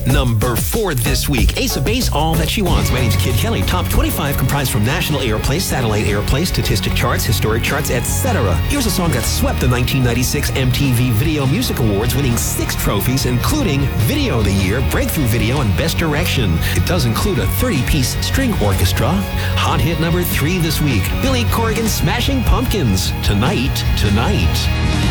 Number 4 this week. Ace of Base, All That She Wants. My name's Kid Kelly. Top 25 comprised from national airplay, satellite airplay, statistic charts, historic charts, etc. Here's a song that swept the 1996 MTV Video Music Awards, winning 6 trophies, including Video of the Year, Breakthrough Video, and Best Direction. It does include a 30-piece string orchestra. Hot hit number 3 this week. Billy Corgan, Smashing Pumpkins. Tonight, Tonight.